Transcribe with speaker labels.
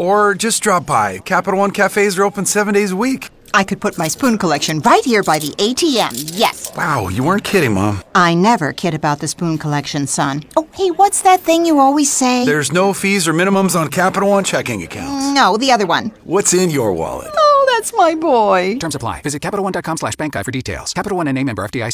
Speaker 1: Or just drop by. Capital One cafes are open 7 days a week.
Speaker 2: I could put my spoon collection right here by the ATM, yes.
Speaker 1: Wow, you weren't kidding, Mom.
Speaker 2: I never kid about the spoon collection, son. Oh, hey, what's that thing you always say?
Speaker 1: There's no fees or minimums on Capital One checking accounts.
Speaker 2: No, the other one.
Speaker 1: What's in your wallet?
Speaker 2: Oh, that's my boy.
Speaker 3: Terms apply. Visit CapitalOne.com/bankguide for details. Capital One and a member FDIC.